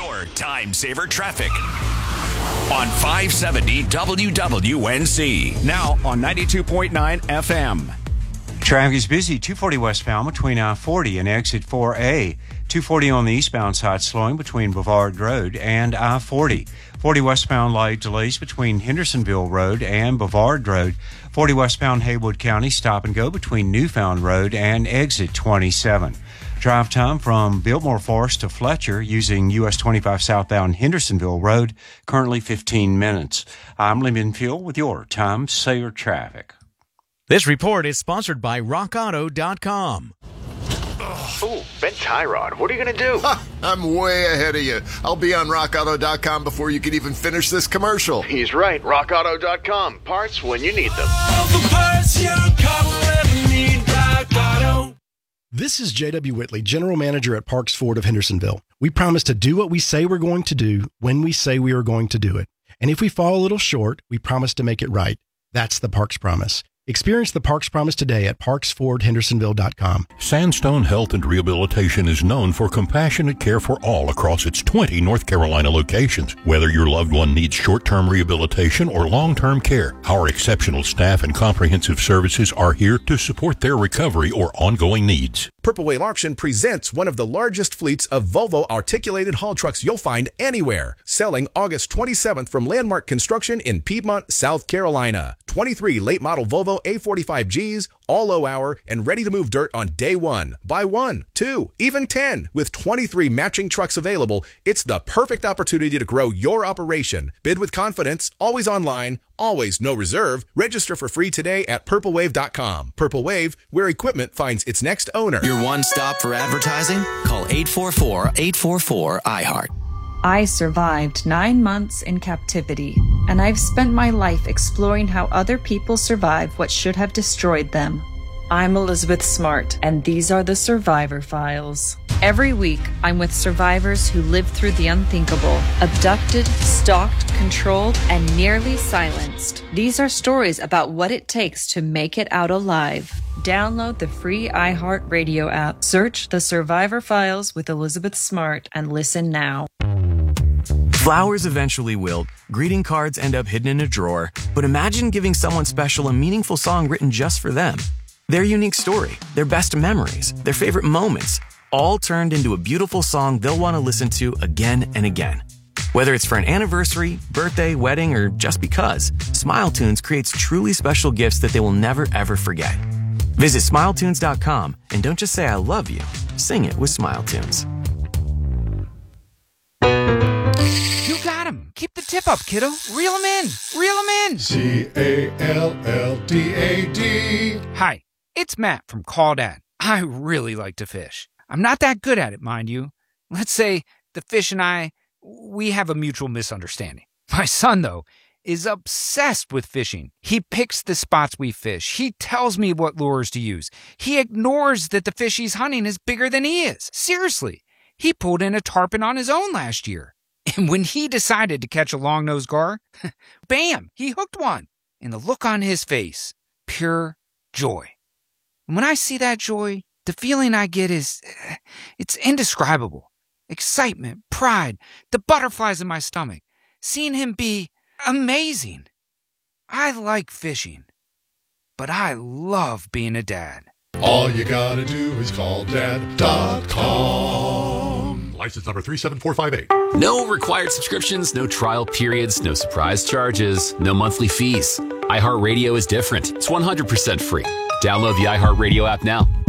your time saver traffic on 570 WWNC. Now on 92.9 FM. Traffic is busy. 240 westbound between I-40 and exit 4A. 240 on the eastbound side slowing between Brevard Road and I-40. 40 westbound light delays between Hendersonville Road and Brevard Road. 40 westbound Haywood County stop and go between Newfound Road and exit 27. Drive time from Biltmore Forest to Fletcher using US 25 southbound Hendersonville Road, currently 15 minutes. I'm Lee Minfield with your time saver traffic. This report is sponsored by RockAuto.com. Ooh, bent tie rod. What are you going to do? Ha, I'm way ahead of you. I'll be on RockAuto.com before you can even finish this commercial. He's right. RockAuto.com. Parts when you need them. All the parts your car will ever need. Rock Auto. This is J.W. Whitley, General Manager at Parks Ford of Hendersonville. We promise to do what we say we're going to do when we say we are going to do it. And if we fall a little short, we promise to make it right. That's the Parks Promise. Experience the Parks Promise today at parksfordhendersonville.com. Sandstone Health and Rehabilitation is known for compassionate care for all across its 20 North Carolina locations. Whether your loved one needs short-term rehabilitation or long-term care, our exceptional staff and comprehensive services are here to support their recovery or ongoing needs. Purple Wave Auction presents one of the largest fleets of Volvo articulated haul trucks you'll find anywhere. Selling August 27th from Landmark Construction in Piedmont, South Carolina. 23 late model Volvo A45Gs, all low hour and ready to move dirt on day one. Buy 1, 2, even 10. With 23 matching trucks available, it's the perfect opportunity to grow your operation. Bid with confidence, always online, always no reserve. Register for free today at purplewave.com. Purple Wave, where equipment finds its next owner. Your one stop for advertising? Call 844-844-iHeart. I survived 9 months in captivity, and I've spent my life exploring how other people survive what should have destroyed them. I'm Elizabeth Smart, and these are the Survivor Files. Every week, I'm with survivors who lived through the unthinkable, abducted, stalked, controlled, and nearly silenced. These are stories about what it takes to make it out alive. Download the free iHeartRadio app. Search The Survivor Files with Elizabeth Smart and listen now. Flowers eventually wilt, greeting cards end up hidden in a drawer, but imagine giving someone special a meaningful song written just for them. Their unique story, their best memories, their favorite moments, all turned into a beautiful song they'll want to listen to again and again. Whether it's for an anniversary, birthday, wedding, or just because, SmileTunes creates truly special gifts that they will never ever forget. Visit SmileTunes.com and don't just say I love you, sing it with SmileTunes. You got him. Keep the tip up, kiddo. Reel him in. Reel him in. C-A-L-L-D-A-D. Hi, it's Matt from Call Dad. I really like to fish. I'm not that good at it, mind you. Let's say the fish and I, we have a mutual misunderstanding. My son, though, is obsessed with fishing. He picks the spots we fish. He tells me what lures to use. He ignores that the fish he's hunting is bigger than he is. Seriously, he pulled in a tarpon on his own last year. And when he decided to catch a long-nosed gar, bam, he hooked one. And the look on his face, pure joy. And when I see that joy, the feeling I get is, it's indescribable. Excitement, pride, the butterflies in my stomach. Seeing him be amazing. I like fishing, but I love being a dad. All you gotta do is call dad.com. License number 37458. No required subscriptions, no trial periods, no surprise charges, no monthly fees. iHeartRadio is different. It's 100% free. Download the iHeartRadio app now.